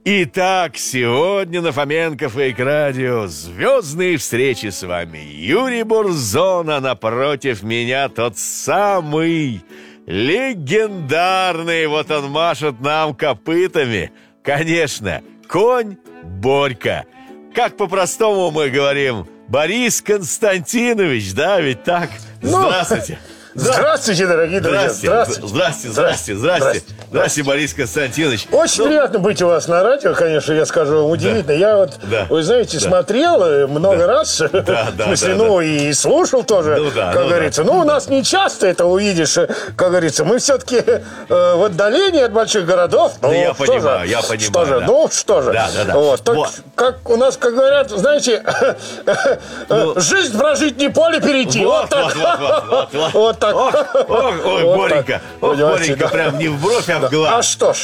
Итак, сегодня на Фоменко Фейк Радио звездные встречи с вами. Юрий Бурзон, а напротив меня тот самый легендарный. Вот он машет нам копытами. Конечно, конь Борька. Как по-простому мы говорим, Борис Константинович, да, ведь так? Здравствуйте. Здравствуйте, дорогие друзья. Здравствуйте, Борис Константинович. Очень приятно быть у вас на радио, конечно, я скажу вам, удивительно. Я вот, вы знаете, смотрел много раз, в смысле, и слушал тоже, как говорится. Ну, у нас не часто это увидишь, как говорится. Мы все-таки в отдалении от больших городов. Да, я понимаю. Что же, ну, что же. Вот, как у нас, как говорят, знаете, жизнь прожить, не поле перейти. Вот так. Вот так. Ой, Боренька, Боренька, прям не в бровь, а в глаз.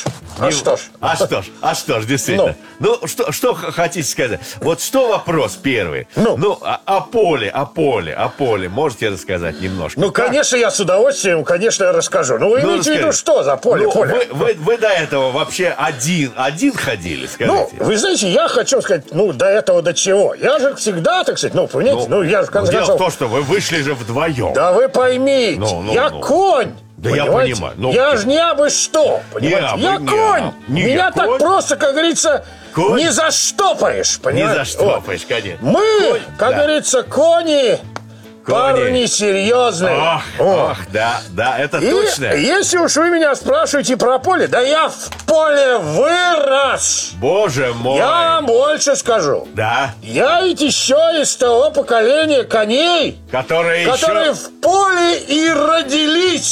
А что ж, действительно. Ну, что хотите сказать? Вот что вопрос первый? О поле. Можете рассказать немножко? Ну, конечно, я с удовольствием, конечно, расскажу. Ну, вы имеете в виду, что за поле? Вы до этого вообще один ходили, скажите? Ну, вы знаете, я хочу сказать, до этого до чего? Я же всегда, так сказать, понимаете, я же в конце концов... Дело в том, что вы вышли же вдвоем. Да вы поймите, я конь. Да понимаете? Я понимаю. Я же не абы что, понимаете? Я конь. Меня так просто, как говорится, не заштопаешь, понимаете? Не заштопаешь, конечно. Мы, как говорится, кони... Парни серьезные. Да, это точно. Если уж вы меня спрашиваете про поле, да я в поле вырос. Боже мой. Я вам больше скажу. Да. Я ведь еще из того поколения коней, которые в поле и родились.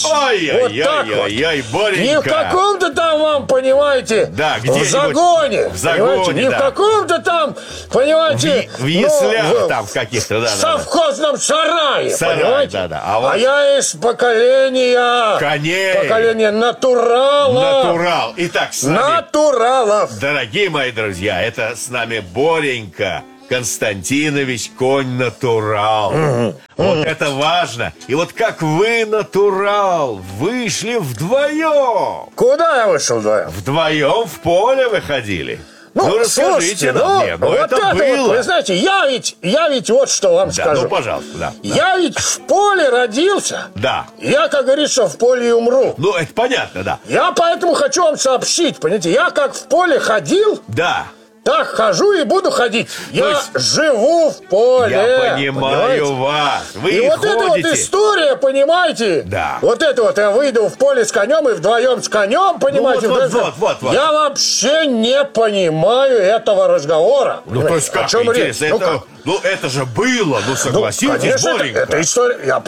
Ой, Боренька. Не в каком-то там вам, понимаете, в загоне. Не в каком-то там, понимаете, в яслях там каких-то, в совхозном сарае. Понимаете? Да. А я из поколения коней. Поколение натуралов. Итак, с нами, натуралов. Дорогие мои друзья, это с нами Боренька Константинович, конь-натурал. Вот это важно. И вот как вы, натурал, вышли вдвоем. Куда я вышел вдвоем? Вдвоем в поле выходили. Расскажите нам. Вот это было. Вы знаете, я ведь вот что вам скажу. Пожалуйста, Я ведь в поле родился. Да. Я, как говорится, в поле и умру. Это понятно, да. Я поэтому хочу вам сообщить, понимаете, я как в поле ходил... Да. Так хожу и буду ходить. Я живу в поле. Я понимаю вас. Вы и вот ходите. эта вот история, понимаете? Да. Вот это вот я выйду в поле с конем и вдвоем с конем, понимаете? Вот. Я вообще не понимаю этого разговора. То есть как? О чем речь? Это же было, согласитесь, конечно, Боренька. Это история. Я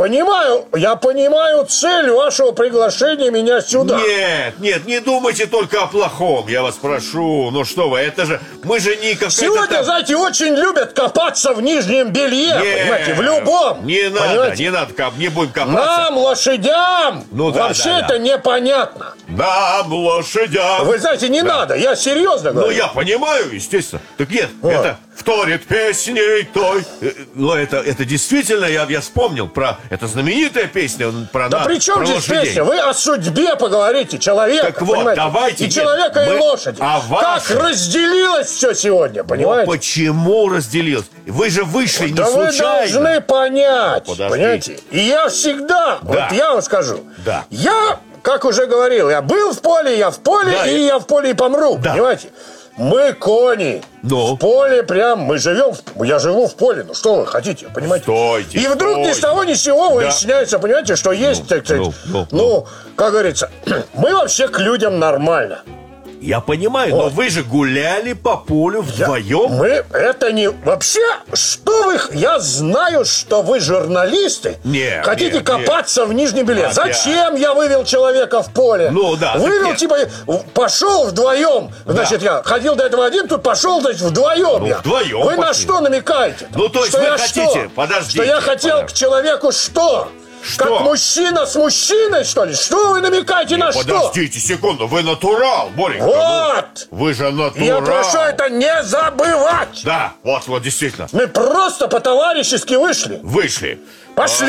понимаю цель вашего приглашения меня сюда. Нет, не думайте только о плохом, я вас прошу. Что вы, это же... Мы же не как сегодня, знаете, очень любят копаться в нижнем белье, понимаете, в любом. Не надо, не будем копаться. Нам, лошадям, вообще это непонятно. Нам, лошадям. Вы знаете, не надо, я серьезно говорю. Я понимаю, естественно. Так нет, это вторит песней той. Это действительно, я вспомнил про... Это знаменитая песня про Да при чем здесь песня? Вы о судьбе поговорите, человека, так вот, давайте. И человека, и лошади. Как разделилось все сегодня, понимаете? Почему разделилось? Вы же вышли не случайно. Да вы должны понять, понимаете? И я всегда, вот я вам скажу, я, как уже говорил, я был в поле, я в поле, и я в поле и помру, понимаете? Мы кони. В поле прям, мы живем, я живу в поле. Что вы хотите, понимаете? Стойте, и вдруг ни с того ни с сего выясняется, понимаете, что есть, так сказать, как говорится, мы вообще к людям нормально. Я понимаю, но вы же гуляли по полю вдвоем. Мы это не... Вообще, что вы... Я знаю, что вы журналисты. Хотите копаться в нижнем белье. Зачем я вывел человека в поле? Вывел, пошел вдвоем. Значит, я ходил до этого один, тут пошел, значит, вдвоем я. Вдвоем. Вы на что намекаете? То есть вы хотите... Подождите. Что я хотел к человеку что? Как мужчина с мужчиной, что ли? Что вы намекаете на что? Подождите секунду, вы натурал, Боренька. Вот! Вы же натурал. Я прошу это не забывать. Да, вот, действительно. Мы просто по-товарищески вышли. Вышли. Пошли.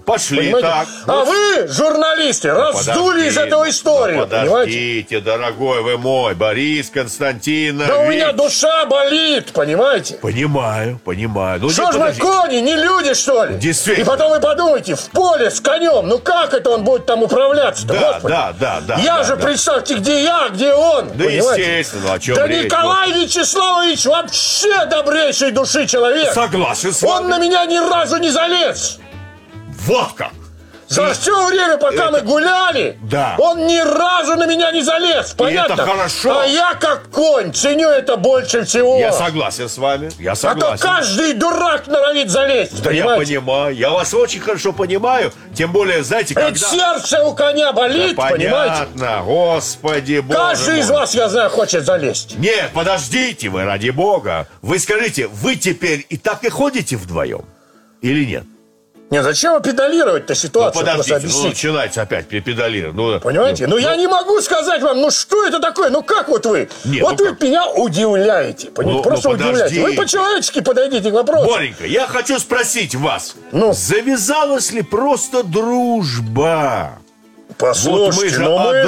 Пошли, понимаете? так. А вы, журналисты, раздули из этого историю, подождите, дорогой вы мой, Борис Константинович. Да у меня душа болит, понимаете? Понимаю. Ну, что ж мы, кони, не люди, что ли? Действительно. И потом вы подумайте, в поле с конем, ну как это он будет там управляться-то, Господи? Да. Я же, представьте, где я, где он, да, понимаете? Естественно, о чем да речь? Николай Вячеславович вообще добрейшей души человек. Согласен с вами. Он на меня ни разу не залез. Вот как. За все время, пока мы гуляли, он ни разу на меня не залез, понятно? И это хорошо. А я, как конь, ценю это больше всего. Я согласен с вами, я согласен. А то каждый дурак норовит залезть, да, понимаете? я понимаю, я вас очень хорошо понимаю. Тем более, знаете, когда... Ведь сердце у коня болит, да, понимаете? Понятно, Господи Боже Каждый мой. из вас, я знаю, хочет залезть. Нет, подождите вы, ради Бога. Вы скажите, вы теперь и так и ходите вдвоем? Или нет? Не, зачем вы педалировать-то ситуацию? Ну, подождите, начинается опять педалировать. Понимаете? Я не могу сказать вам, что это такое? Так вот вы. Нет, вот вы меня удивляете. Просто удивляете. Вы по-человечески подойдите к вопросу. Боренька, я хочу спросить вас. Завязалась ли просто дружба? Послушайте,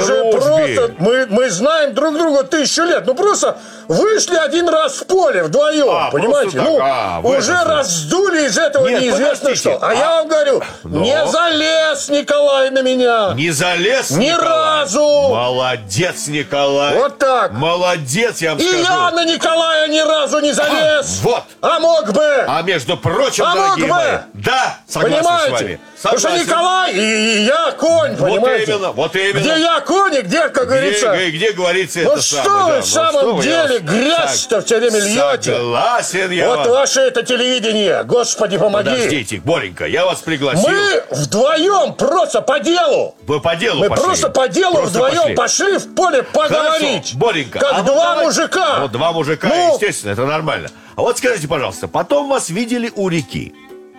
мы знаем друг друга 1000 лет. Просто вышли один раз в поле вдвоем, понимаете? Уже раздули из этого неизвестно что. А я вам говорю, не залез Николай на меня. Не залез ни разу. Молодец, Николай. Вот так. Молодец, я вам скажу. И я на Николая ни разу не залез. Вот. А мог бы. А между прочим, дорогие мои, да, согласен с вами. Потому что Николай и я конь, понимаете? Вот именно. Где я конь, и где, как говорится... Где говорится это самое. Что вы в самом деле грязь-то все время льете? Согласен я. Вот ваше это телевидение, Господи, помоги. Подождите, Боренька, я вас пригласил. Мы вдвоем просто по делу. Вы по делу Мы пошли? просто по делу вдвоем пошли в поле поговорить. Хорошо, Боренька. Как два мужика. Вот два мужика, естественно, это нормально. А вот скажите, пожалуйста, потом вас видели у реки.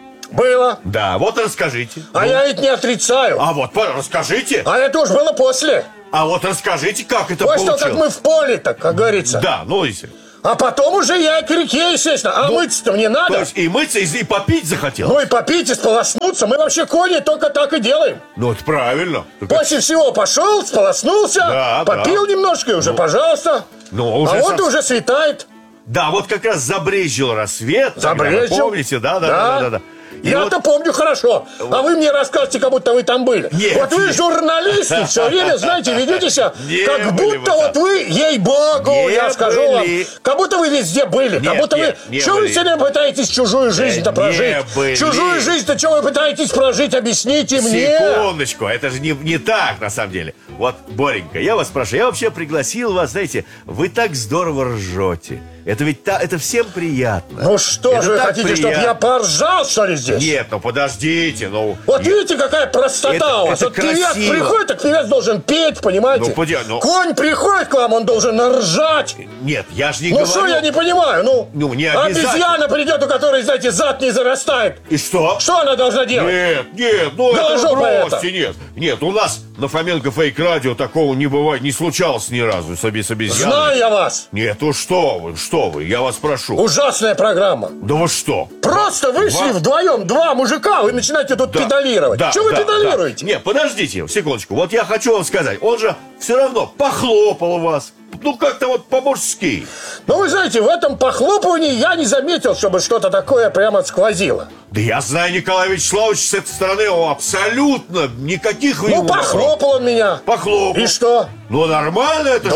Было. Да, вот расскажите. А я ведь не отрицаю. А вот расскажите. А это уж было после. А вот расскажите, как это получилось. После того, как мы в поле-то, как говорится. Да, если... А потом уже я к реке, естественно. А мыться-то мне надо. То есть и мыться, и попить захотел. И попить, и сполоснуться. Мы вообще, кони, только так и делаем. Это правильно. После всего пошел, сполоснулся, попил немножко, и уже, пожалуйста. Вот уже светает. Да, вот как раз забрезжил рассвет. Забрезжил. Помните, да. Я-то помню хорошо. А вы мне рассказываете, как будто вы там были. Нет, вы журналисты, все время, знаете, ведете себя, как будто вот вы, ей-богу, я скажу вам, как будто вы везде были. Как будто вы... Что вы все время пытаетесь чужую жизнь-то прожить? Чужую жизнь-то что вы пытаетесь прожить? Объясните мне. Секундочку, это же не так, на самом деле. Вот, Боренька, я вас спрашиваю, я вообще пригласил вас, знаете, вы так здорово ржете. Это ведь это всем приятно. Ну что же вы хотите, чтобы я поржал, что ли, здесь? Нет, подождите, Вот видите, какая простота у вас. Вот певец приходит, так певец должен петь, понимаете? Конь приходит к вам, он должен ржать. Нет, я же не говорю. Что я не понимаю? Не обязательно. Обезьяна придет, у которой, знаете, зад не зарастает. И что? Что она должна делать? Нет, это бросьте, нет. У нас на Фоменко Фейк-радио такого не бывает, не случалось ни разу с обезьяной. Знаю я вас. Нет, что вы, я вас прошу. Ужасная программа. Да вы что? Просто вышли вдвоем, два мужика, вы начинаете тут педалировать. Что вы педалируете? Нет, подождите, секундочку. Вот я хочу вам сказать, он же все равно похлопал вас. Как-то вот по-мужски. Вы знаете, в этом похлопывании я не заметил, чтобы что-то такое прямо сквозило. Да я знаю, Николай Вячеславович с этой стороны абсолютно никаких... похлопал он меня. Похлопал. И что? Нормально это же.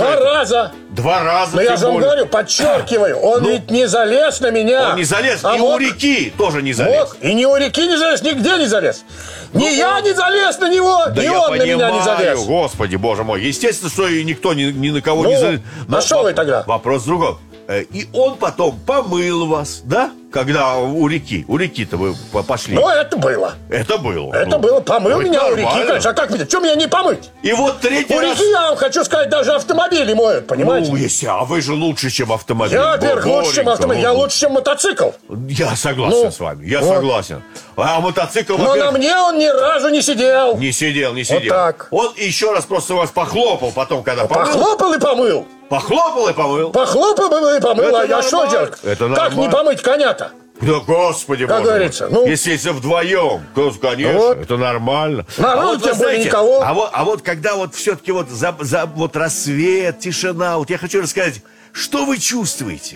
Два раза. Но я же вам говорю, подчеркиваю, он ведь не залез на меня. Он не залез, и у реки тоже не залез. И ни у реки не залез, нигде не залез. Ни я не залез на него, ни он на меня не залез. Господи, боже мой. Естественно, что и никто ни на кого не залез. А что вы тогда? Вопрос в другом. И он потом помыл вас, да? Когда у реки-то вы пошли. Это было. Это было. Это было. Помыл меня у реки, конечно. А как меня? Что меня не помыть? И вот третий раз... У реки, я вам хочу сказать, даже автомобили моют, понимаете? А вы же лучше, чем автомобиль. Я, во-первых, лучше, чем автомобиль. Я лучше, чем мотоцикл. Я согласен с вами. Я согласен. А мотоцикл... Но на мне он ни разу не сидел. Не сидел. Вот так. Он еще раз просто вас похлопал потом, когда помыл. Похлопал и помыл. Похлопал и помыл. Похлопал и помыл. А я что делать? Это как не помыть коня-то? Да, господи, как говорится, ну, если вдвоем, то, конечно, вот. Это нормально. Народ, тем более никого. А вот когда вот все-таки вот вот рассвет, тишина, вот я хочу рассказать, что вы чувствуете?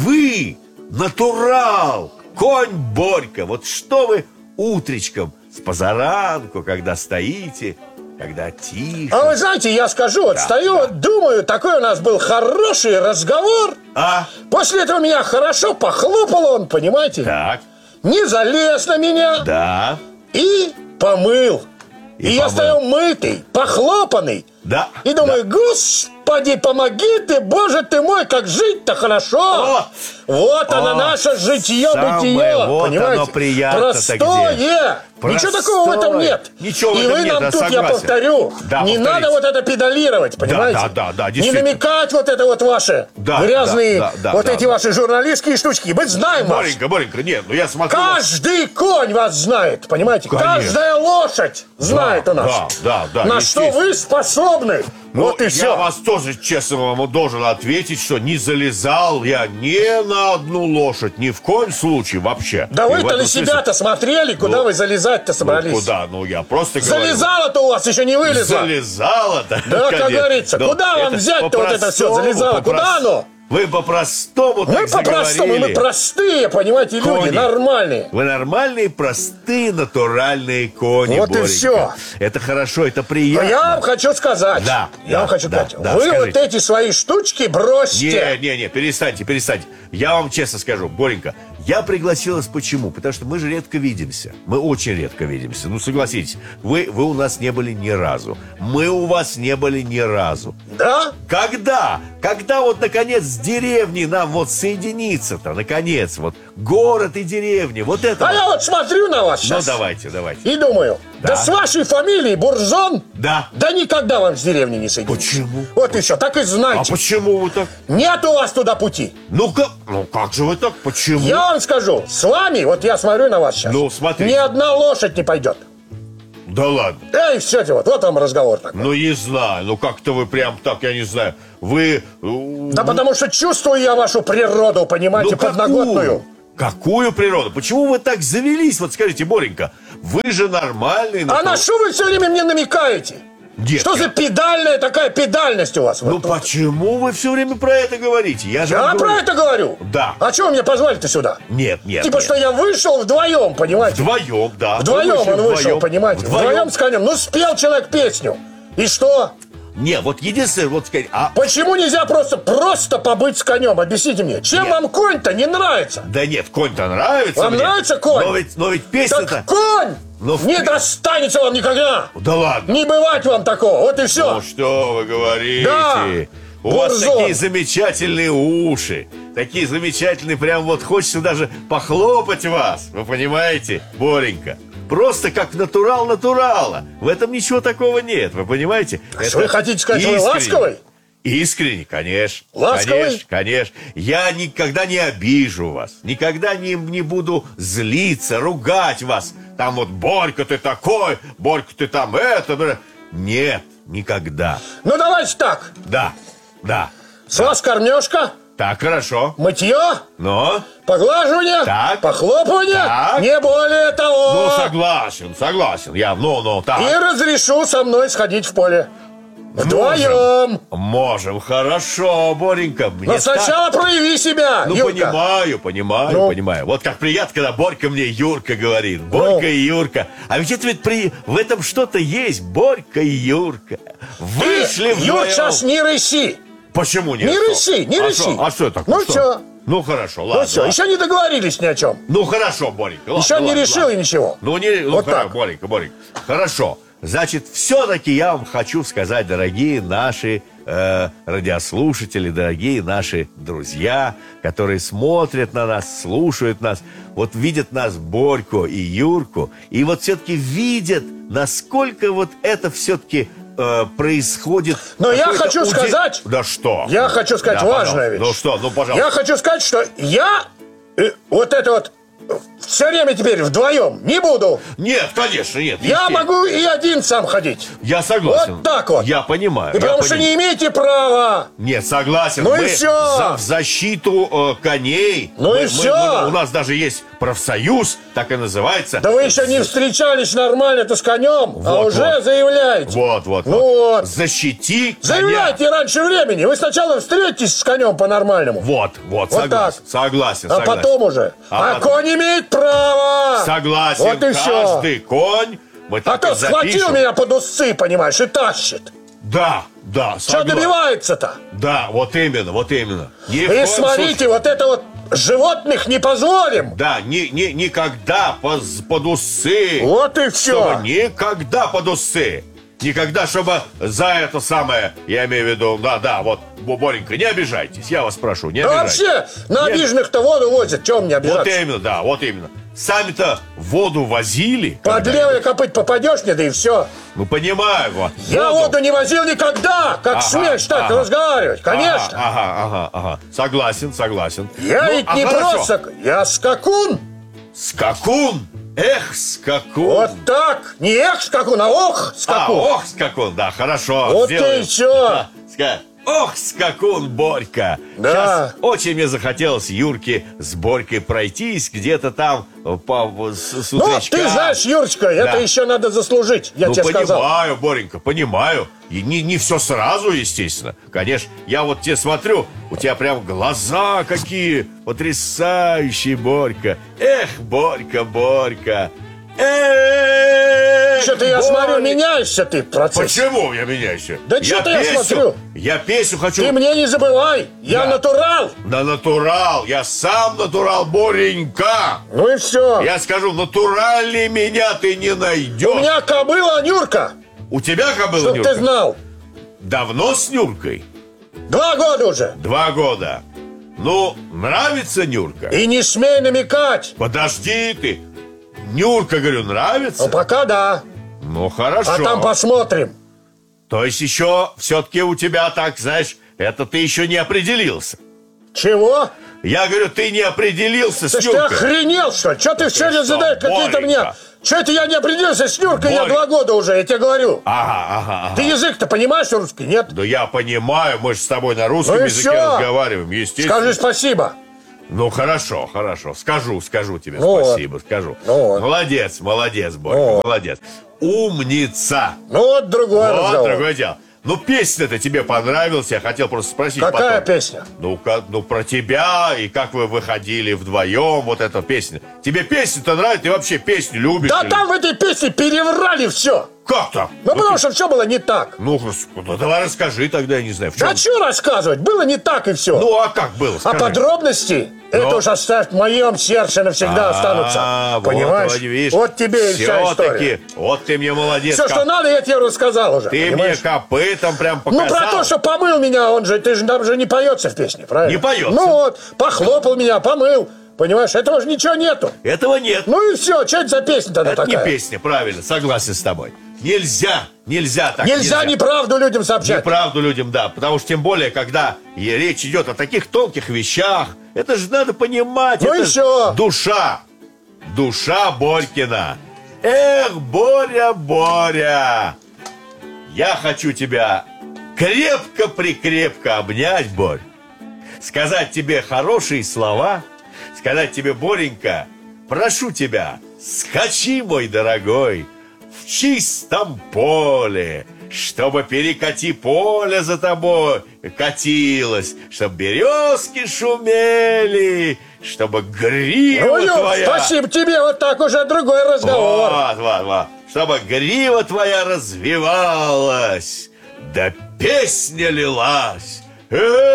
Вы натурал, конь Борька. Вот что вы утречком, с позаранку, когда стоите, когда тихо. А вы знаете, я скажу, вот стою, вот думаю, такой у нас был хороший разговор. После этого меня хорошо похлопал он, понимаете? Так. Не залез на меня. Да. И помыл. И я стою мытый, похлопанный. Да. И думаю, Господи, помоги ты, Боже ты мой, как жить-то хорошо. Вот оно наше житье-бытие. Вот понимаете? Оно приятно. Простое. Ничего такого в этом нет. Ничего и вы нам тут, согласен. Я повторю, не надо вот это педалировать, понимаете? Да, не намекать вот это вот ваши грязные, эти ваши журналистские штучки. Мы знаем вас. Боренька, нет, ну я смотрю. Каждый конь вас знает, понимаете? Конечно. Каждая лошадь знает у нас. Да. На что вы способны. Ну, вот и все. Я вас тоже, честно вам, должен ответить, что не залезал я ни на одну лошадь, ни в коем случае вообще. Да вы-то на себя-то смотрели, куда вы залезать-то собрались? Куда? Ну, я просто говорю. Залезало-то у вас еще не вылезло. Залезало-то? Да, как говорится. Куда вам взять-то вот это все залезало? Куда оно? Вы по-простому так заговорили. Мы по-простому, мы простые, понимаете, люди, нормальные. Вы нормальные, простые, натуральные кони, вот Боренька. И все. Это хорошо, это приятно. Но я вам хочу сказать. Я вам хочу сказать. Вы скажите. Вот эти свои штучки бросьте. Не, перестаньте. Я вам честно скажу, Боренька, я пригласил вас почему? Потому что мы же редко видимся. Мы очень редко видимся. Ну, согласитесь, вы у нас не были ни разу. Мы у вас не были ни разу. Да? Когда? Когда вот, наконец, с деревней нам вот соединиться-то, наконец, вот город и деревня, вот это. А я вот смотрю на вас сейчас. Ну, давайте. И думаю, да с вашей фамилией Буржон. Да никогда вам с деревней не соединиться. Почему? Вот и все, так и знаете. А почему вы так? Нет у вас туда пути. Ну как же вы так? Почему? Я вам скажу, с вами, вот я смотрю на вас сейчас. Ну, смотрите. Ни одна лошадь не пойдет. Да ладно. Эй, все, вот вам разговор такой. Ну, не знаю, как-то вы прям так, я не знаю. Вы... Да потому что чувствую я вашу природу, понимаете, подноготную. Какую природу? Почему вы так завелись? Вот скажите, Боренька, вы же нормальный... А на что вы все время мне намекаете? Детка. Что за педальная такая педальность у вас? Ну почему вы все время про это говорите? Я про это говорю? Да. А чего вы меня позвали-то сюда? Нет. Что я вышел вдвоем, понимаете? Вдвоем, да. Вдвоем он вышел, понимаете? Вдвоем с конем. Ну, спел человек песню. И что? Не, вот единственное, вот сказать... Почему нельзя просто побыть с конем? Объясните мне. Чем вам конь-то не нравится? Да нет, конь-то нравится. Вам нравится конь? Но ведь песня-то... Так конь! Не достанется вам никогда! Да ладно! Не бывать вам такого, вот и все! Ну что вы говорите? Да! У вас такие замечательные уши. Такие замечательные, прям вот хочется даже похлопать вас. Вы понимаете, Боренька? Просто как натурал натурала. В этом ничего такого нет, вы понимаете? Что вы хотите сказать, вы ласковый? Искренне, конечно. Ласковый? Конечно. Я никогда не обижу вас. Никогда не буду злиться, ругать вас. Там вот, Борька, ты такой, Борька, ты там это. Нет, никогда. Ну, давайте так. Да. С вас кормежка. Так, хорошо. Мытье. Но. Поглаживание. Так. Похлопывание. Так. Не более того. Ну, согласен. Я, так. И разрешу со мной сходить в поле. Вдвоем. Можем, хорошо, Боренька. Но сначала прояви себя, Юрка. Понимаю. Вот как приятно, когда Борька мне Юрка говорит. Борька и Юрка. А ведь в этом что-то есть. Борька и Юрка. Вышли вдвоем. Юр, сейчас не рыси. Почему нет? Не рыси. А что это? Ну все. Ну хорошо, ладно. Ну все, еще не договорились ни о чем. Ну хорошо, Боренька. Еще не решил и ничего. Вот так. Боренька. Хорошо. Значит, все-таки я вам хочу сказать, дорогие наши радиослушатели, дорогие наши друзья, которые смотрят на нас, слушают нас, вот видят нас, Борьку и Юрку, и вот все-таки видят, насколько вот это все-таки происходит. Но я хочу сказать... Да что? Я хочу сказать важную вещь. Ну, пожалуйста. Я хочу сказать, что я вот это вот все время теперь вдвоем не буду. Нет, конечно, нет. Я могу и один сам ходить. Я согласен. Вот так вот. Я понимаю. И потому что не имеете права. Нет, согласен. Ну и все. В защиту коней. Ну и все. У нас даже есть профсоюз, так и называется. Да вы еще не встречались нормально-то с конем, вот, а уже заявляете. Вот. Вот. Защити коня. Заявляйте раньше времени. Вы сначала встретитесь с конем по-нормальному. Вот, согласен. А потом уже. А конь имеет право. Согласен, вот и каждый все. конь. Мы А то схватил меня под усы, понимаешь, и тащит. Да, Что добивается-то? Да, вот именно. И смотрите, вот это вот животных не позволим. Да, никогда под усы. Вот и все. Чтобы никогда под усы. Никогда, чтобы за это самое, я имею в виду, вот, Боренька, не обижайтесь, я вас прошу, не обижайтесь. Вообще, на обиженных-то воду возят, чего мне обижаться? Вот именно. Сами-то воду возили. Под левое копыть попадешь мне, да и все. Ну, понимаю. Я воду не возил никогда. Как смеешь так разговаривать? Конечно. Ага. Согласен. Я ведь не просто... Я скакун. Скакун? Эх, скакун. Вот так. Не эх скакун, а ох скакун. Ох скакун, да, хорошо. Вот и все. Ох, скакун, Борька. Да. Сейчас очень мне захотелось Юрке с Борькой пройтись где-то там с утречка. Ну, ты знаешь, Юрочка, это еще надо заслужить, я тебе сказал. Понимаю, Боренька, понимаю. И не все сразу, естественно. Конечно, я вот тебе смотрю, у тебя прям глаза какие потрясающие, Борька. Эх, Борька. Что-то я смотрю, меняешься ты в процессе. Почему я меняюсь? Да что-то я смотрю. Я песню хочу. Ты мне не забывай, я натурал. Да, натурал, я сам натурал, Боренька. Ну и все. Я скажу, натуральнее меня ты не найдешь. У меня кобыла Нюрка. У тебя кобыла Чтоб Нюрка? ты знал. Давно с Нюркой? 2 года уже. 2 года. Ну, нравится Нюрка? И не смей намекать. Подожди ты. Нюрка, говорю, нравится? Ну, пока да. Ну, хорошо. А там посмотрим. То есть еще все-таки у тебя так, знаешь, это ты еще не определился. Чего? Я говорю, ты не определился с Нюркой. Ты охренел, что ли? Что ты все время задаешь какие-то мне... Что это я не определился с Нюркой? Я 2 года уже, я тебе говорю. Ага. Ты язык-то понимаешь русский, нет? Да я понимаю, мы же с тобой на русском языке разговариваем, естественно. Скажи спасибо. Ну, хорошо. Скажу тебе спасибо, скажу. Молодец, Борька, молодец. Умница. Ну, вот другое дело. Ну, песня-то тебе понравилась, я хотел просто спросить. Какая песня? Ну, про тебя, и как вы выходили вдвоем, вот эта песня. Тебе песня-то нравится, ты вообще песню любишь? Да там в этой песне переврали все. Как так? Ну, потому что все было не так. Ну, давай расскажи тогда, я не знаю, в чем. Да что рассказывать, было не так и все. Ну, а как было, скажи. А подробности, это уж оставь в моем сердце навсегда останутся. Понимаешь? Видишь, вот тебе и вся история. Вот ты мне молодец. Все, что надо, я тебе рассказал уже. Ты понимаешь? мне копытом прям показал. Ну, про то, что помыл меня, там же не поется в песне, правильно? Не поется. Ну вот, похлопал меня, помыл. Понимаешь, этого же ничего нету. Этого нет. Ну и все, что это за песня тогда такая? Это не песня, правильно, согласен с тобой. Нельзя так. Нельзя неправду людям сообщать. Неправду людям, да. Потому что тем более, когда речь идет о таких тонких вещах, это же надо понимать. Ну это и все. Душа Борькина. Эх, Боря. Я хочу тебя крепко-прикрепко обнять, Борь. Сказать тебе хорошие слова. Сказать тебе, Боренька, прошу тебя, скачи, мой дорогой, в чистом поле, чтобы перекати поле за тобой катилось, чтобы березки шумели, чтобы грива твоя... Спасибо тебе, вот так уже другой разговор. Вот. Чтобы грива твоя развивалась, да песня лилась.